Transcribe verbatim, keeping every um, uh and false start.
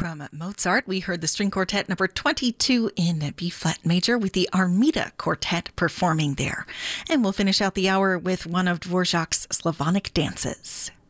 From Mozart, we heard the string quartet number twenty-two in B-flat major with the Armida Quartet performing there. And we'll finish out the hour with one of Dvorak's Slavonic dances.